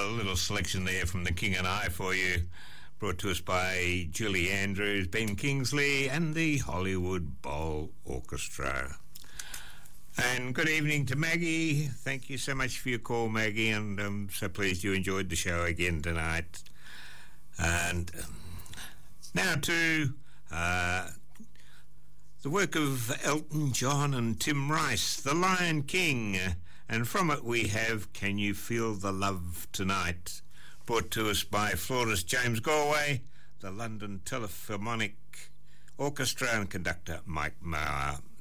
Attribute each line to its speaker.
Speaker 1: A little selection there from The King and I for you, brought to us by Julie Andrews, Ben Kingsley and the Hollywood Bowl Orchestra. And good evening to Maggie. Thank you so much for your call, Maggie, and I'm so pleased you enjoyed the show again tonight. And now to the work of Elton John and Tim Rice, The Lion King, and from it we have Can You Feel the Love Tonight, brought to us by flautist James Galway, the London Philharmonic Orchestra and conductor Mike Mauer.